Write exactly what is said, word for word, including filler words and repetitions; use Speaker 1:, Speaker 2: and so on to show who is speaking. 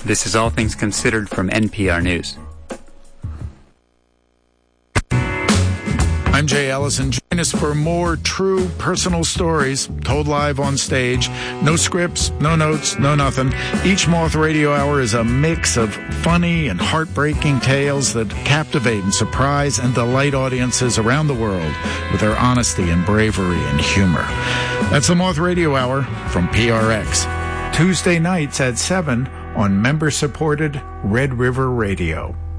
Speaker 1: This is All Things Considered from N P R News.
Speaker 2: I'm Jay Ellison. Join us for more true personal stories told live on stage. No scripts, no notes, no nothing. Each Moth Radio Hour is a mix of funny and heartbreaking tales that captivate and surprise and delight audiences around the world with their honesty and bravery and humor. That's the Moth Radio Hour from P R X. Tuesday nights at seven on member-supported Red River Radio.